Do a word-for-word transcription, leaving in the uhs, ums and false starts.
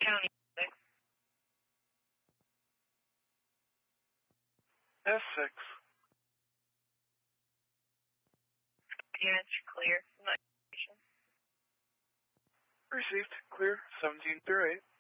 County six. S six. Units clear. Received. Clear. seventeen through eight.